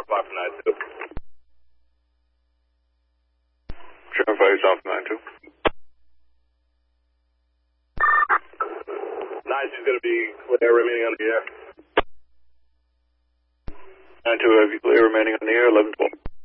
5 from 92. Trim 5 south 92. 92 is going to be clear remaining on the air. 92 have you clear remaining on the air, 11-12.